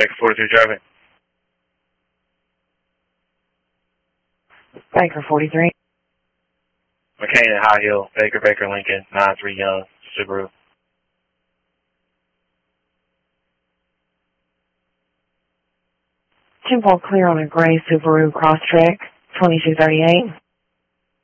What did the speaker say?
Baker 43 traffic. Baker 43. McCain at High Hill, Baker, Lincoln, 93 Young, Subaru. 10-4 clear on a gray Subaru Crosstrek, 2238.